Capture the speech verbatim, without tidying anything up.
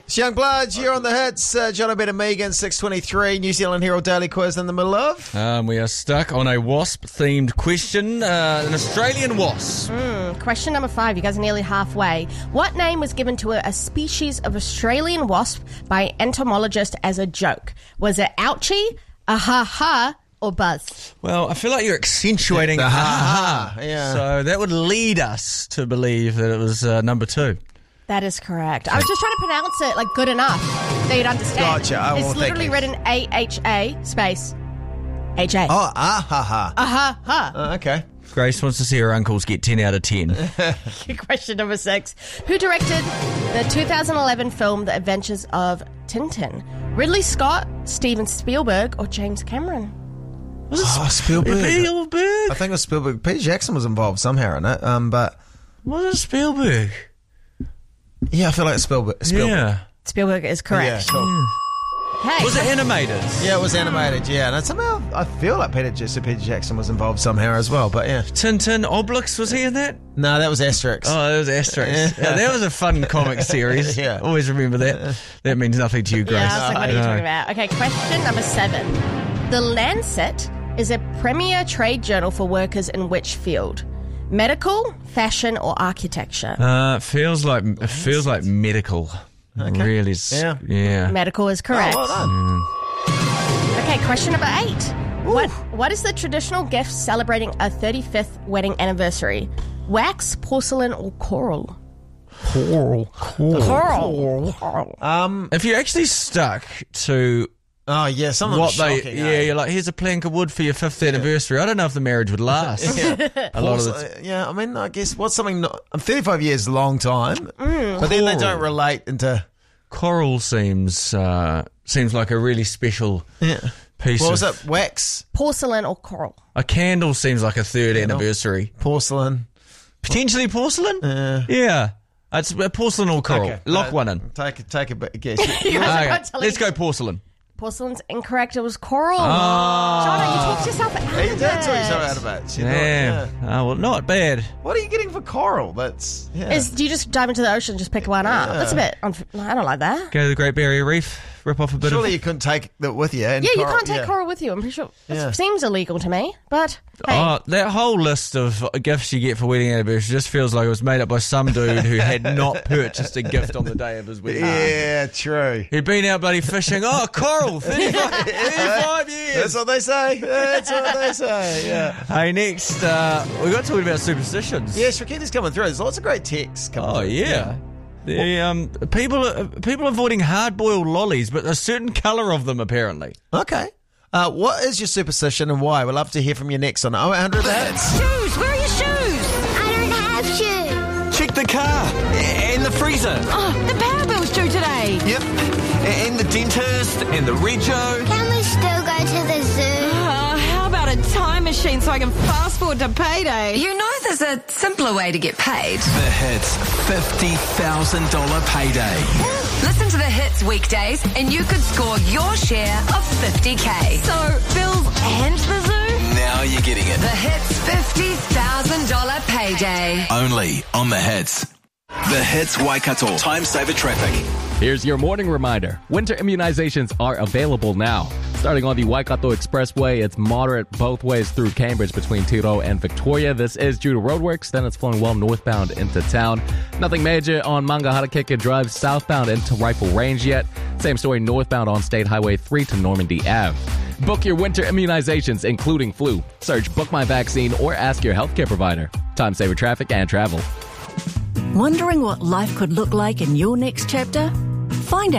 It's Youngbloods, you're on the hits. Uh, John O'Bett and Megan, six twenty-three. New Zealand Herald Daily Quiz in the middle of. Um, we are stuck on a wasp-themed question. Uh, an Australian wasp. Mm, question number five. You guys are nearly halfway. What name was given to a, a species of Australian wasp by entomologists as a joke? Was it Ouchie, a ha-ha, or Buzz? Well, I feel like you're accentuating The ha-ha. ha-ha, yeah. So that would lead us to believe that it was uh, number two. That is correct. I was just trying to pronounce it like good enough that you'd understand. Gotcha. Oh, it's well, literally thank you. written A H A space H A. Oh, ah, ha, ha. Aha, ha. Uh, okay. Grace wants to see her uncles get ten out of ten. Question number six. Who directed the two thousand eleven film The Adventures of Tintin? Ridley Scott, Steven Spielberg, or James Cameron? Oh, Spielberg. Spielberg? I think it was Spielberg. Peter Jackson was involved somehow in it, um, but Was it Spielberg? yeah, I feel like Spielberg. Spielberg. Yeah. Spielberg is Yeah, correct. cool. Okay. Was it animated? Yeah, it was animated, yeah. And somehow I feel like Peter, J- Peter Jackson was involved somehow as well, but yeah. Tintin Obelix, was he in that? No, that was Asterix. Oh, that was Asterix. Yeah. Yeah, that was a fun comic series. Yeah. Always remember that. That means nothing to you, Grace. Yeah, I was like, what are you No. talking about? Okay, question number seven. The Lancet is a premier trade journal for workers in which field? Medical, fashion, or architecture? Uh, feels like it feels like medical. Okay. Really, s- Yeah. yeah. Medical is correct. Oh, well done. Okay, question number eight. What What is the traditional gift celebrating a thirty-fifth wedding anniversary? Wax, porcelain, or coral? Coral. Coral. Um, If you're actually stuck to oh, yeah, some of them what are they, shocking, yeah, eh? you're like, here's a plank of wood for your fifth anniversary. I don't know if the marriage would last. A lot of the Porcelain- yeah, I mean, I guess what's something... Not, thirty-five years is a long time, but then they don't relate into... coral seems uh, seems like a really special Yeah. piece. What was of, it? Wax? Porcelain or coral? A candle seems like a third no. anniversary. Porcelain? Potentially porcelain. Uh, Yeah, it's uh, porcelain or coral. okay. Lock Uh, one in. Take, a- take a bit, guess. You guys are Okay, not telling let's me. go porcelain. Porcelain's incorrect. It was coral. Oh. Jono, you talked yourself out You of did it. talk yourself out of it. You thought, Yeah. yeah. Oh, well, not bad. What are you getting for coral? That's... Yeah. Is, do you just dive into the ocean and just pick one up? Yeah. That's a bit... Unf- I don't like that. Go to the Great Barrier Reef, rip off a bit Surely of... you couldn't take that with you. And Yeah, you coral- can't take yeah. coral with you. I'm pretty sure. It Yeah. seems illegal to me, but hey. Oh, that whole list of gifts you get for wedding anniversary just feels like it was made up by some dude who had not purchased a gift on the day of his wedding. Yeah, true. He'd been out bloody fishing. Oh, coral, thirty-five, thirty-five years. That's what they say. That's what they say, yeah. Hey, next, uh, we got talking about superstitions. Yeah, Shrakita's coming through. There's lots of great texts coming Oh, through. yeah. The, um, people, are- people avoiding hard-boiled lollies, but a certain colour of them, apparently. Okay. Uh, what is your superstition and why? We'd love to hear from you next on oh eight hundred hits. Shoes! Where are your shoes? I don't have shoes. Check the car and the freezer. Oh, the power bill's due today. Yep. And the dentist and the rego. Can we still go to the zoo? Uh, how about a time machine so I can fast forward to payday? You know there's a simpler way to get paid. The Hits fifty thousand dollars payday. Listen to the Hits weekdays and you could score your share of fifty K. So, bills and the zoo? Now you're getting it. The Hits fifty thousand dollars payday. Only on the Hits. The Hits Waikato. Time saver traffic. Here's your morning reminder. Winter immunizations are available now. Starting on the Waikato Expressway, it's moderate both ways through Cambridge between Tiro and Victoria. This is due to roadworks, then it's flowing well northbound into town. Nothing major on Mangaharakeke Drive southbound into Rifle Range yet. Same story northbound on State Highway three to Normandy Avenue. Book your winter immunizations, including flu. Search Book My Vaccine or ask your healthcare provider. Time saver traffic and travel. Wondering what life could look like in your next chapter? Find out.